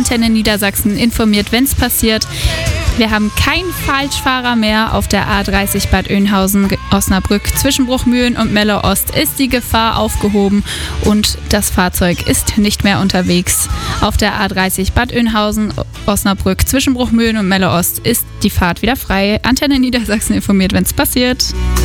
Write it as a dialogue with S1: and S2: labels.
S1: Antenne Niedersachsen informiert, wenn es passiert. Wir haben keinen Falschfahrer mehr auf der A30 Bad Oeynhausen-Osnabrück. Zwischen Bruchmühlen und Mello-Ost ist die Gefahr aufgehoben und das Fahrzeug ist nicht mehr unterwegs. Auf der A30 Bad Oeynhausen-Osnabrück zwischen Bruchmühlen und Mello-Ost ist die Fahrt wieder frei. Antenne Niedersachsen informiert, wenn es passiert.